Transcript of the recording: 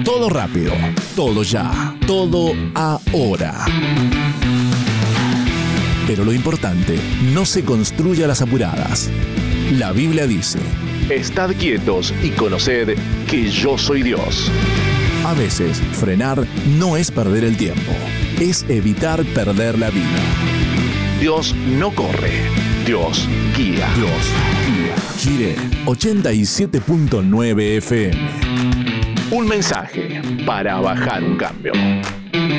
Todo rápido, todo ya, todo ahora. Pero lo importante no se construye a las apuradas. La Biblia dice: estad quietos y conoced que yo soy Dios. A veces, frenar no es perder el tiempo, es evitar perder la vida. Dios no corre, Dios guía. Dios guía. Gire 87.9 FM. Un mensaje para bajar un cambio.